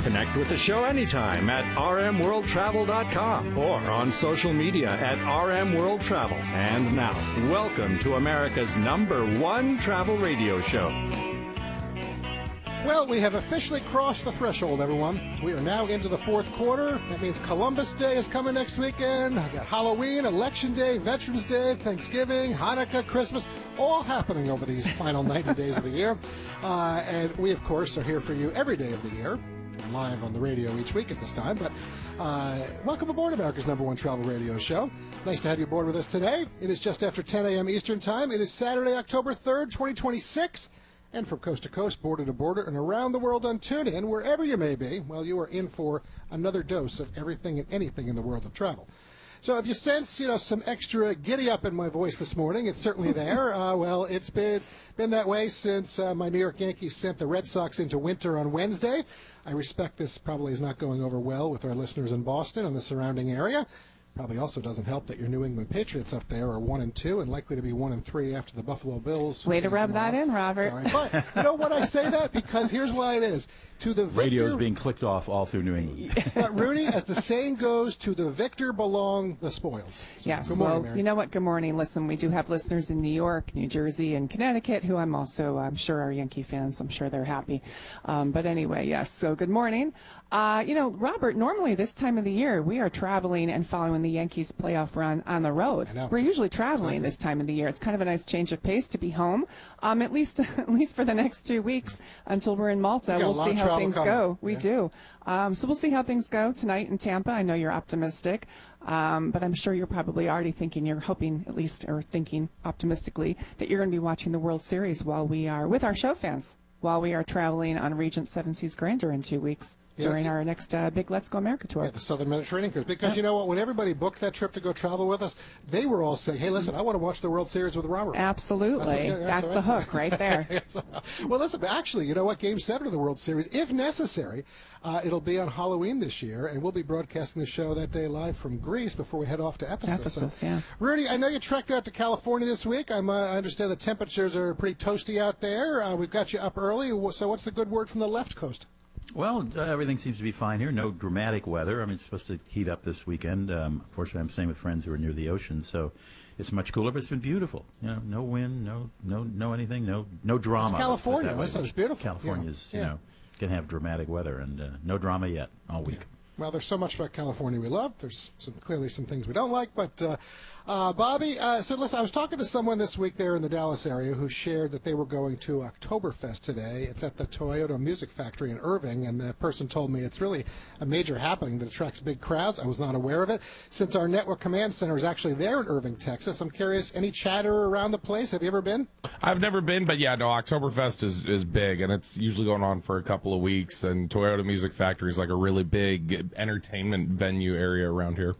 Connect with the show anytime at rmworldtravel.com or on social media at rmworldtravel. And now, welcome to America's #1 travel radio show. Well, we have officially crossed the threshold, everyone. We are now into the fourth quarter. That means Columbus Day is coming next weekend. I got Halloween, Election Day, Veterans Day, Thanksgiving, Hanukkah, Christmas, all happening over these final 90 days of the year. And we, of course, are here for you every day of the year, live on the radio each week at this time. But welcome aboard America's #1 travel radio show. Nice to have you aboard with us today. It is just after 10 a.m. Eastern Time. It is Saturday, October 3rd, 2026. And from coast to coast, border to border, and around the world on TuneIn, wherever you may be, well, you are in for another dose of everything and anything in the world of travel. So if you sense, some extra giddy up in my voice this morning, it's certainly there. Well, it's been that way since my New York Yankees sent the Red Sox into winter on Wednesday. I respect this probably is not going over well with our listeners in Boston and the surrounding area. Probably also doesn't help that your New England Patriots up there are 1-2 and likely to be 1-3 after the Buffalo Bills. Way to rub that in, Robert. Sorry. But you know what, I say that because here's why it is. To the victor, radio's being clicked off all through New England. But Rudy, as the saying goes, to the victor belong the spoils. So, yes. Good morning, well, Mary. you know what? Good morning. Listen, we do have listeners in New York, New Jersey, and Connecticut who I'm sure are Yankee fans. I'm sure they're happy. But anyway, yes. So good morning. Robert, normally this time of the year we are traveling and following the Yankees playoff run on the road. I know. We're usually traveling this time of the year. It's kind of a nice change of pace to be home, at least for the next 2 weeks until we're in Malta. We got a We'll lot see of how travel things coming. go. We Yeah. do. So we'll see how things go tonight in Tampa. I know you're optimistic, but I'm sure you're probably already thinking, you're hoping at least, or thinking optimistically, that you're going to be watching the World Series while we are with our show fans, while we are traveling on Regent Seven Seas Grandeur in 2 weeks. During our next big Let's Go America tour. Yeah, the Southern Mediterranean cruise. Because you know what? When everybody booked that trip to go travel with us, they were all saying, hey, listen, I want to watch the World Series with Robert. Absolutely. That's the hook right there. Well, listen, actually, you know what? Game 7 of the World Series, if necessary, it'll be on Halloween this year, and we'll be broadcasting the show that day live from Greece before we head off to Ephesus. Yeah. Rudy, I know you trekked out to California this week. I understand the temperatures are pretty toasty out there. We've got you up early. So what's the good word from the left coast? Well, everything seems to be fine here. No dramatic weather. I mean, it's supposed to heat up this weekend. Fortunately, I'm staying with friends who are near the ocean, so it's much cooler, but it's been beautiful. No wind, no anything, no drama. It's California. Listen, it's beautiful. California's, Yeah. going to have dramatic weather, and no drama yet all week. Yeah. Well, there's so much about California we love. There's clearly some things we don't like. But, Bobby, so listen, I was talking to someone this week there in the Dallas area who shared that they were going to Oktoberfest today. It's at the Toyota Music Factory in Irving, and the person told me it's really a major happening that attracts big crowds. I was not aware of it. Since our network command center is actually there in Irving, Texas, I'm curious, any chatter around the place? Have you ever been? I've never been, but yeah, no, Oktoberfest is big, and it's usually going on for a couple of weeks, and Toyota Music Factory is like a really big entertainment venue area around here.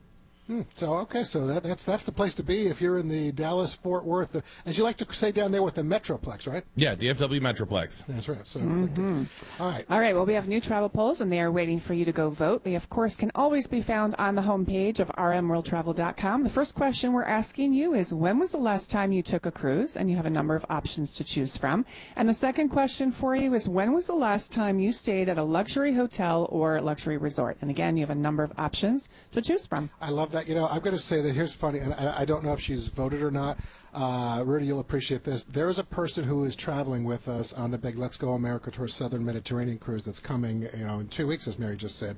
So that's the place to be if you're in the Dallas-Fort Worth, as you like to say down there with the Metroplex, right? Yeah, DFW Metroplex. That's right. So all right. All right, well, we have new travel polls, and they are waiting for you to go vote. They, of course, can always be found on the homepage of rmworldtravel.com. The first question we're asking you is, when was the last time you took a cruise? And you have a number of options to choose from. And the second question for you is, when was the last time you stayed at a luxury hotel or luxury resort? And again, you have a number of options to choose from. I love that. I'm going to say that here's funny, and I don't know if she's voted or not. Rudy, you'll appreciate this. There is a person who is traveling with us on the big Let's Go America Tour Southern Mediterranean cruise that's coming, in 2 weeks, as Mary just said.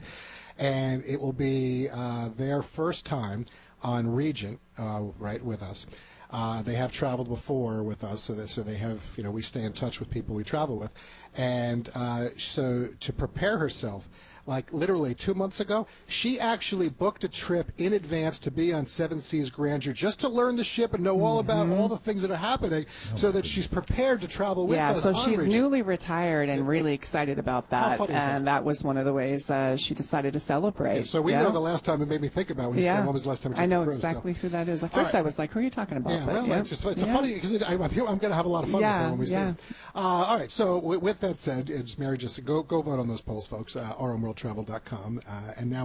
And it will be their first time on Regent, right, with us. They have traveled before with us, so they have, we stay in touch with people we travel with. And so to prepare herself, like literally 2 months ago, she actually booked a trip in advance to be on Seven Seas Grandeur just to learn the ship and know all about all the things that are happening so that she's prepared to travel with us. Yeah, so she's Regent. newly retired and really excited about How that. funny is And that was one of the ways she decided to celebrate. Yeah, so we know the last time it made me think about when you said when was the last time you took I know a cruise. exactly who that is. At first I was like, who are you talking about? Yeah, But, well, it's a funny, because I'm going to have a lot of fun with her when we see her. All right, so with that said, as Mary just said, go vote on those polls, folks, rmworldtravel.com. And now